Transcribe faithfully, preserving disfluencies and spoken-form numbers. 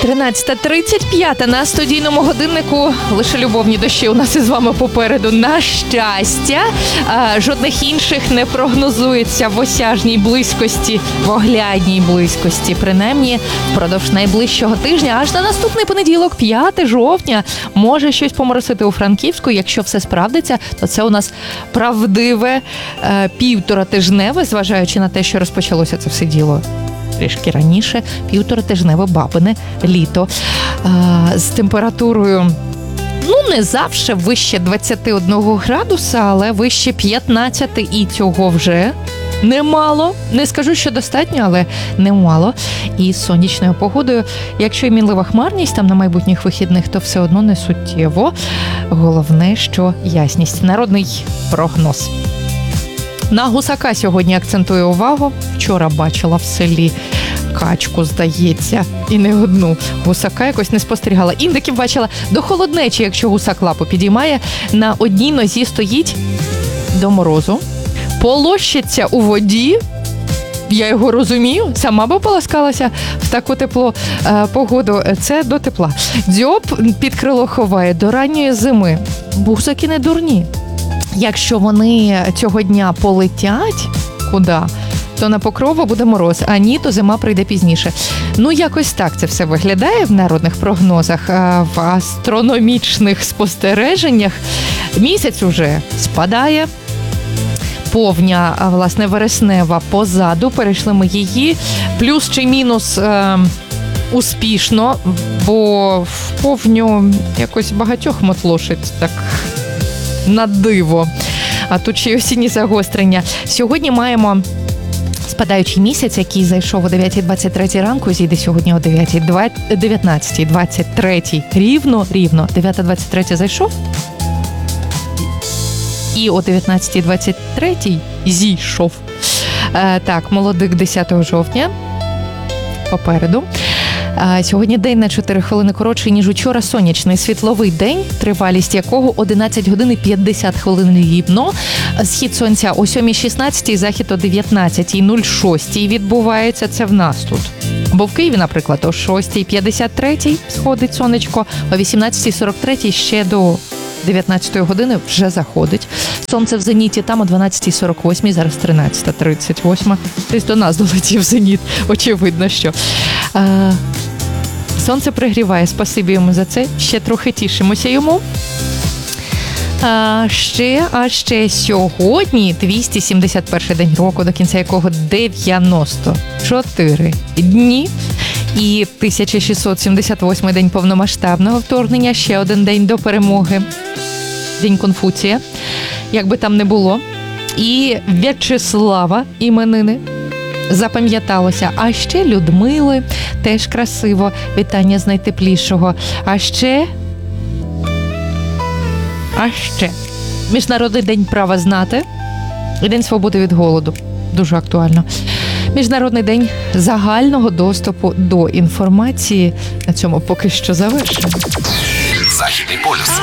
тринадцята тридцять п'ять на студійному годиннику. Лише любовні дощі у нас із вами попереду. На щастя, жодних інших не прогнозується в осяжній близькості, в оглядній близькості. Принаймні, впродовж найближчого тижня, аж на наступний понеділок, п'яте жовтня, може щось поморосити у Франківську. Якщо все справдиться, то це у нас правдиве півторатижневе, зважаючи на те, що розпочалося це все діло трішки раніше, півторатижневе бабине літо а, з температурою, ну, не завжди вище двадцяти одного градуса, але вище п'ятнадцяти, і цього вже немало. Не скажу, що достатньо, але немало. І з сонячною погодою. Якщо і мінлива хмарність там на майбутніх вихідних, то все одно не суттєво. Головне, що ясність. Народний прогноз. На гусака сьогодні акцентую увагу. Вчора бачила в селі качку, здається, і не одну. Гусака якось не спостерігала. Індиків бачила до холоднечі, якщо гусак лапу підіймає. На одній нозі стоїть до морозу. Полощиться у воді. Я його розумію, сама би поласкалася в таку тепло е, погоду. Це до тепла. Дзьоб під крило ховає до ранньої зими. Гусаки не дурні. Якщо вони цього дня полетять куди, то на Покрову буде мороз, а ні, то зима прийде пізніше. Ну, якось так це все виглядає в народних прогнозах, в астрономічних спостереженнях. Місяць уже спадає, повня, власне, вереснева позаду, перейшли ми її, плюс чи мінус е, успішно, бо в повню якось багатьох мотлошить так на диво. А тут ще й осінні загострення. Сьогодні маємо спадаючий місяць, який зайшов о дев'ятій двадцять три ранку, зійде сьогодні о дев'ятнадцятій двадцять три. Рівно, рівно. дев'ята двадцять три зайшов. І о дев'ятнадцятій двадцять три зійшов. Е, так, молодик десятого жовтня. Попереду. Сьогодні день на чотири хвилини коротший, ніж учора. Сонячний світловий день, тривалість якого одинадцять годин і п'ятдесят хвилин рівно. Схід сонця о сьомій шістнадцять, захід о дев'ятнадцятій нуль шість відбувається. Це в нас тут. Бо в Києві, наприклад, о шостій п'ятдесят три сходить сонечко, о вісімнадцятій сорок три ще до дев'ятнадцятої години вже заходить. Сонце в зеніті, там о дванадцятій сорок вісім, зараз тринадцята тридцять вісім. Десь до нас долетів зеніт, очевидно, що. А, сонце пригріває, спасибі йому за це, ще трохи тішимося йому. А ще, а ще сьогодні двісті сімдесят перший день року, до кінця якого дев'яносто чотири дні. І тисяча шістсот сімдесят восьмий день повномасштабного вторгнення, ще один день до перемоги. День Конфуція, як би там не було. І В'ячеслава іменини запам'яталося. А ще Людмили, теж красиво, вітання з найтеплішого. А ще, а ще Міжнародний день права знати і День свободи від голоду. Дуже актуально. Міжнародний день загального доступу до інформації. На цьому поки що завершено. Західний полюс.